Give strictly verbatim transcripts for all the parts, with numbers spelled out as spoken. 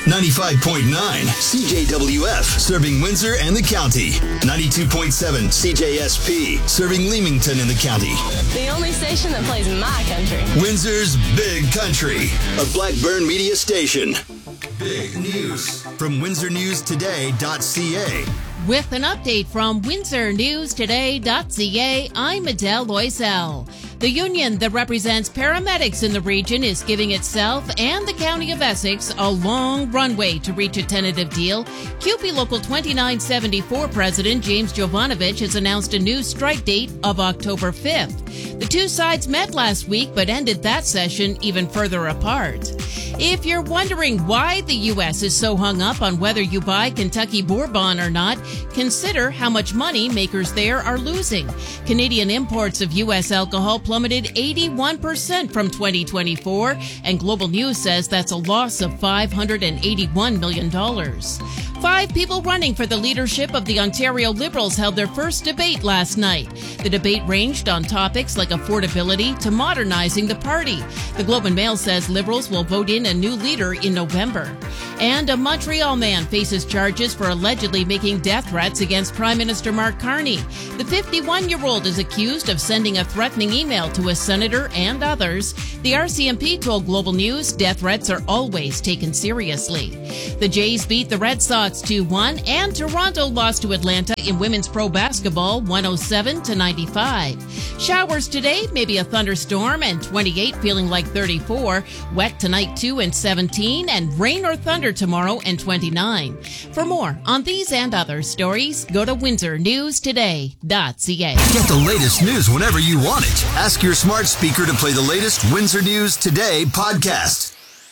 ninety-five point nine C J W F, serving Windsor and the county. ninety-two point seven C J S P, serving Leamington and the county. The only station that plays my country. Windsor's Big Country, a Blackburn media station. Big news from windsor news today dot c a. With an update from windsor news today dot c a, I'm Adele Loisel. The union that represents paramedics in the region is giving itself and the County of Essex a long runway to reach a tentative deal. C U P E Local twenty-nine seventy-four President James Jovanovich has announced a new strike date of October fifth. The two sides met last week but ended that session even further apart. If you're wondering why the U S is so hung up on whether you buy Kentucky Bourbon or not, consider how much money makers there are losing. Canadian imports of U S alcohol plummeted eighty-one percent from twenty twenty-four, and Global News says that's a loss of five hundred eighty-one million dollars. Five people running for the leadership of the Ontario Liberals held their first debate last night. The debate ranged on topics like affordability to modernizing the party. The Globe and Mail says Liberals will vote in a new leader in November. And a Montreal man faces charges for allegedly making death threats against Prime Minister Mark Carney. The fifty-one-year-old is accused of sending a threatening email to a senator and others. The R C M P told Global News death threats are always taken seriously. The Jays beat the Red Sox two one, and Toronto lost to Atlanta in women's pro basketball one oh seven to ninety-five. Showers today, maybe a thunderstorm, and twenty-eight, feeling like thirty-four. Wet tonight too, and seventeen, and rain or thunder tomorrow, and twenty-nine. For more on these and other stories, go to windsor news today dot c a. Get the latest news whenever you want it. Ask your smart speaker to play the latest Windsor News Today podcast.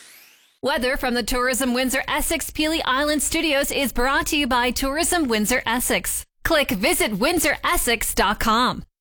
Weather from the Tourism Windsor Essex Peely Island Studios is brought to you by Tourism Windsor Essex. Click visit windsor essex dot com.